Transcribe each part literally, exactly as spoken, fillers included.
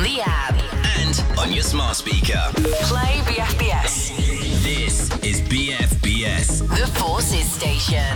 the app, and on your smart speaker. play B F B S. This is B F B S. The Forces Station.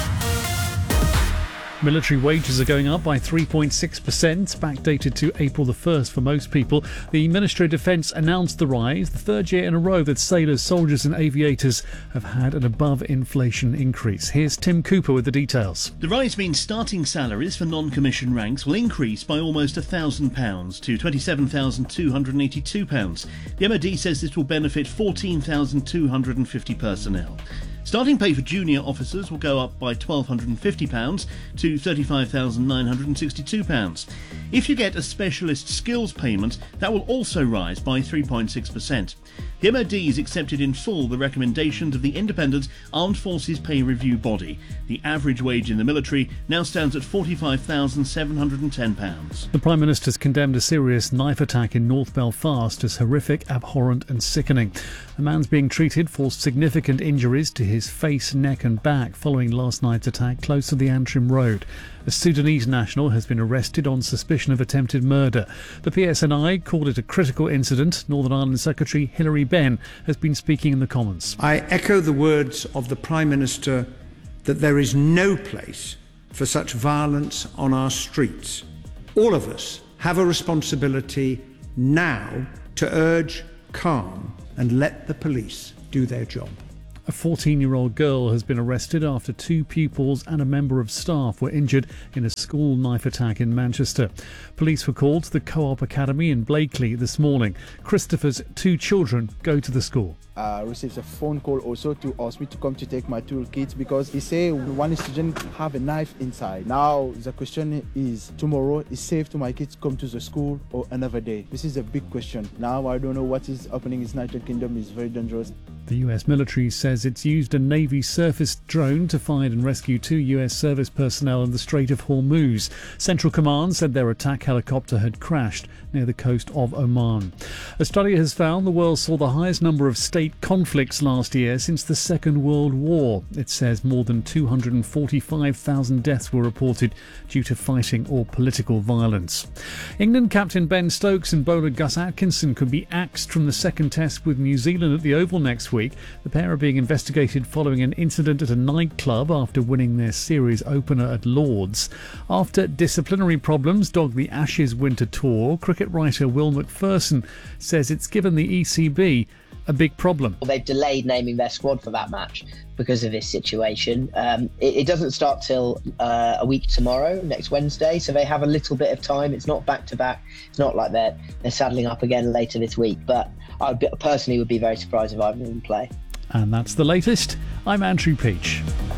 Military wages are going up by three point six percent, backdated to April the first for most people. The Ministry of Defence announced the rise, the third year in a row that sailors, soldiers and aviators have had an above-inflation increase. Here's Tim Cooper with the details. The rise means starting salaries for non-commissioned ranks will increase by almost one thousand pounds to twenty-seven thousand two hundred eighty-two pounds. The M O D says this will benefit fourteen thousand two hundred fifty personnel. Starting pay for junior officers will go up by one thousand two hundred fifty pounds to thirty-five thousand nine hundred sixty-two pounds. If you get a specialist skills payment, that will also rise by three point six percent. The M O D has accepted in full the recommendations of the Independent Armed Forces Pay Review Body. The average wage in the military now stands at forty-five thousand seven hundred ten pounds. The Prime Minister's condemned a serious knife attack in North Belfast as horrific, abhorrent and sickening. A man's being treated for significant injuries to his face, neck and back following last night's attack close to the Antrim Road. A Sudanese national has been arrested on suspicion of attempted murder. The P S N I called it a critical incident. Northern Ireland Secretary Hilary Benn has been speaking in the Commons. I echo the words of the Prime Minister that there is no place for such violence on our streets. All of us have a responsibility now to urge calm and let the police do their job. A fourteen-year-old girl has been arrested after two pupils and a member of staff were injured in a school knife attack in Manchester. Police were called to the Co-op Academy in Blakely this morning. Christopher's two children go to the school. I uh, received a phone call also to ask me to come to take my two kids because he say one student have a knife inside. Now the question is, tomorrow is safe to my kids come to the school or another day? This is a big question. Now I don't know what is happening in the United Kingdom. Is very dangerous. The U S military says it's used a Navy surface drone to find and rescue two U S service personnel in the Strait of Hormuz. Central Command said their attack helicopter had crashed near the coast of Oman. A study has found the world saw the highest number of state conflicts last year since the Second World War. It says more than two hundred forty-five thousand deaths were reported due to fighting or political violence. England captain Ben Stokes and bowler Gus Atkinson could be axed from the second test with New Zealand at the Oval next week. The pair are being investigated following an incident at a nightclub after winning their series opener at Lord's. After disciplinary problems dogged the Ashes winter tour, cricket writer Will Macpherson says it's given the E C B a big problem. Well, they've delayed naming their squad for that match because of this situation. Um, it, it doesn't start till uh, a week tomorrow, next Wednesday, so they have a little bit of time. It's not back to back. It's not like they're they're saddling up again later this week. But I would, personally would be very surprised if either of them play. And that's the latest. I'm Andrew Peach.